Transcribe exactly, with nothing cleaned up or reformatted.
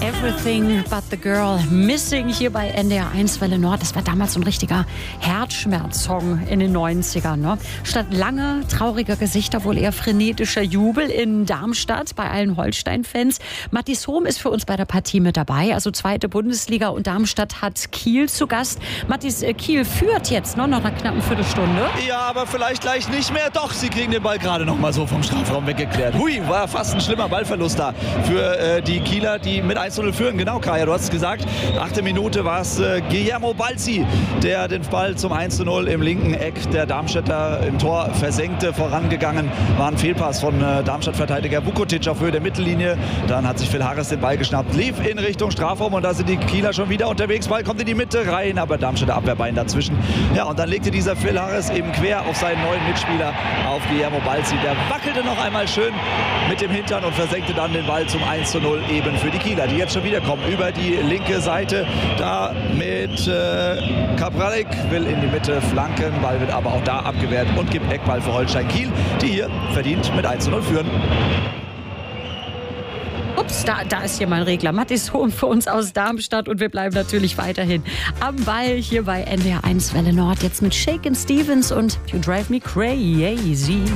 Everything but the Girl Missing hier bei N D R eins Welle Nord. Das war damals so ein richtiger Herzschmerzsong in den neunzigern. Ne? Statt lange, trauriger Gesichter wohl eher frenetischer Jubel in Darmstadt bei allen Holstein-Fans. Mathis Hohm ist für uns bei der Partie mit dabei. Also zweite Bundesliga und Darmstadt hat Kiel zu Gast. Mathis, Kiel führt jetzt noch nach einer knappen Viertelstunde. Ja, aber vielleicht gleich nicht mehr. Doch, sie kriegen den Ball gerade noch mal so vom Strafraum weggeklärt. Hui, war fast ein schlimmer Ballverlust da für äh, die Kieler, die mit eins zu null führen. Genau, Kaya, du hast es gesagt. Achte Minute war es äh, Guillermo Balzi, der den Ball zum eins zu null im linken Eck der Darmstädter im Tor versenkte. Vorangegangen war ein Fehlpass von äh, Darmstadt-Verteidiger Vukotic auf Höhe der Mittellinie. Dann hat sich Phil Harris den Ball geschnappt, lief in Richtung Strafraum und da sind die Kieler schon wieder unterwegs. Ball kommt in die Mitte rein, aber Darmstädter Abwehrbein dazwischen. Ja, und dann legte dieser Phil Harris eben quer auf seinen neuen Mitspieler, auf Guillermo Balzi. Der wackelte noch einmal schön mit dem Hintern und versenkte dann den Ball zum eins zu null eben für die Kieler, die jetzt schon wieder kommen über die linke Seite. Da mit äh, Kapralik, will in die Mitte flanken, Ball wird aber auch da abgewehrt und gibt Eckball für Holstein Kiel, die hier verdient mit eins zu null führen. Ups, da, da ist hier mein Regler. Mathis Hohm für uns aus Darmstadt und wir bleiben natürlich weiterhin am Ball hier bei N D R eins Welle Nord. Jetzt mit Shakin' Stevens und You Drive Me Crazy.